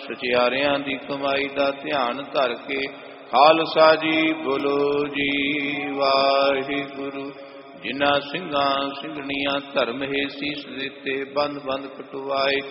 ਸਚਿਆਰਿਆਂ ਦੀ ਕਮਾਈ ਦਾ ਧਿਆਨ ਧਰ ਕੇ ਖਾਲਸਾ ਜੀ ਬੋਲੋ ਜੀ ਵਾਹਿਗੁਰੂ। ਜਿਨ੍ਹਾਂ ਸਿੰਘਾਂ ਸਿੰਘਣੀਆਂ ਧਰਮ ਹੈ ਸੀਸ ਦਿੱਤੇ ਬੰਦ ਬੰਦ ਕਟਵਾਏ